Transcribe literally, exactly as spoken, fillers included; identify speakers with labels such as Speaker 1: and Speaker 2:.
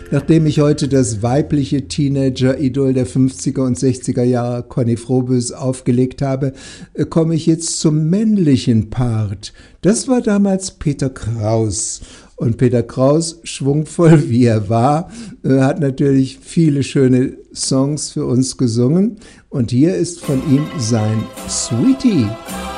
Speaker 1: Nachdem ich heute das weibliche Teenager-Idol der fünfziger und sechziger Jahre, Conny Froboess, aufgelegt habe, komme ich jetzt zum männlichen Part. Das war damals Peter Kraus. Und Peter Kraus, schwungvoll wie er war, hat natürlich viele schöne Songs für uns gesungen. Und hier ist von ihm sein Sweetie.